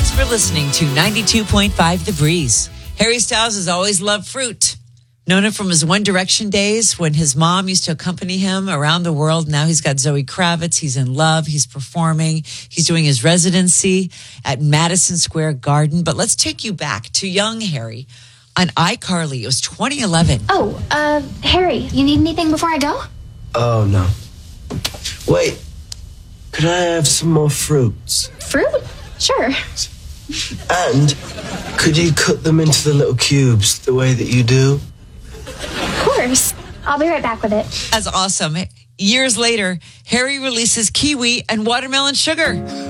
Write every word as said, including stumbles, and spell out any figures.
Thanks for listening to ninety-two point five The Breeze. Harry Styles has always loved fruit. Known him from his One Direction days when his mom used to accompany him around the world. Now he's got Zoe Kravitz. He's in love. He's performing. He's doing his residency at Madison Square Garden. But let's take you back to young Harry on iCarly. It was twenty eleven. Oh, uh, Harry, you need anything before I go? Oh, no. Wait, could I have some more fruits? Fruit? Sure. And could you cut them into the little cubes the way that you do? Of course. I'll be right back with it. That's awesome. Years later, Harry releases kiwi and watermelon sugar.